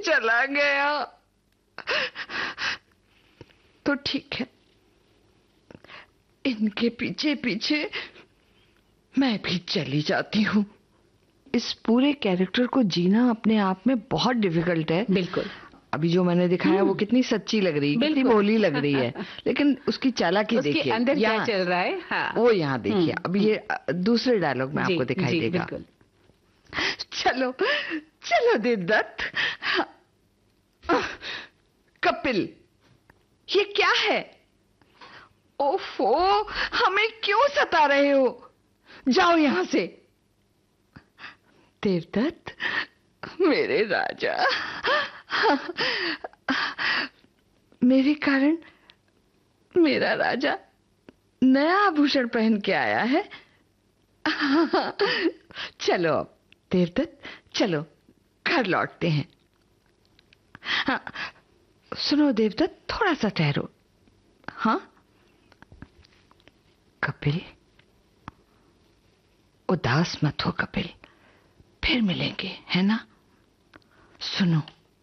चला गया। तो ठीक है, इनके पीछे पीछे मैं भी चली जाती हूँ। इस पूरे कैरेक्टर को जीना अपने आप में बहुत डिफिकल्ट है। बिल्कुल। अभी जो मैंने दिखाया वो कितनी सच्ची लग रही है, कितनी भोली लग रही है, लेकिन उसकी चालाकी देखिए, उसके अंदर क्या चल रहा है। हाँ। वो यहाँ देखिए। अब ये दूसरे डायलॉग में आपको दिखाई देगा। बिल्कुल। चलो चलो देवदत्त। कपिल, ये क्या है? ओफो, हमें क्यों सता रहे हो? जाओ यहां से। देवदत्त, मेरे राजा, मेरे कारण मेरा राजा नया आभूषण पहन के आया है। चलो अब देवदत्त, चलो घर लौटते हैं। हाँ, सुनो देवदत्त, थोड़ा सा ठहरो। हाँ कपिल, उदास मत हो कपिल, फिर मिलेंगे, है ना? सुनो,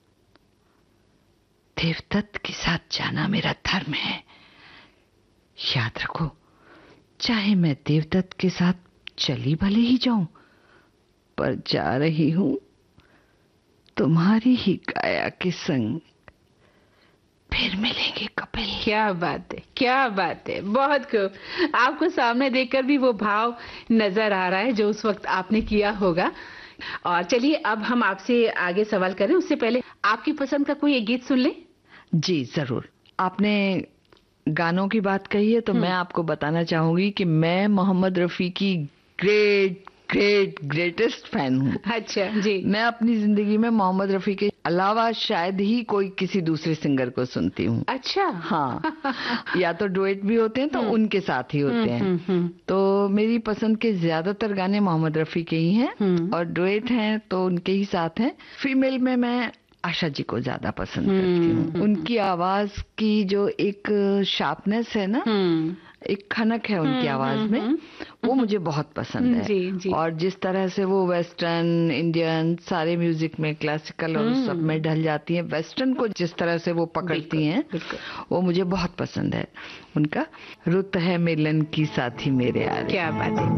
देवदत्त के साथ जाना मेरा धर्म है। याद रखो, चाहे मैं देवदत्त के साथ चली भले ही जाऊं, पर जा रही हूं तुम्हारी ही काया के संग। फिर मिलेंगे कपिल। क्या बात है, क्या बात है, बहुत खूब। आपको सामने देखकर भी वो भाव नजर आ रहा है जो उस वक्त आपने किया होगा। और चलिए अब हम आपसे आगे सवाल करें, उससे पहले आपकी पसंद का कोई एक गीत सुन लें। जी जरूर। आपने गानों की बात कही है तो मैं आपको बताना चाहूंगी कि मैं मोहम्मद रफी की ग्रेटेस्ट फैन हूँ। अच्छा जी। मैं अपनी जिंदगी में मोहम्मद रफी के अलावा शायद ही कोई किसी दूसरे सिंगर को सुनती हूँ। अच्छा। हाँ, या तो डुएट भी होते हैं तो उनके साथ ही होते हैं। तो मेरी पसंद के ज्यादातर गाने मोहम्मद रफी के ही हैं और डुएट हैं तो उनके ही साथ हैं। फीमेल में मैं आशा जी को ज्यादा पसंद करती हूँ। उनकी आवाज की जो एक शार्पनेस है ना, एक खनक है उनकी आवाज में, वो मुझे बहुत पसंद है। जी। और जिस तरह से वो वेस्टर्न, इंडियन, सारे म्यूजिक में, क्लासिकल और सब में ढल जाती हैं, वेस्टर्न को जिस तरह से वो पकड़ती हैं, वो मुझे बहुत पसंद है। उनका रुत है मिलन की साथी मेरे यार। क्या बात है।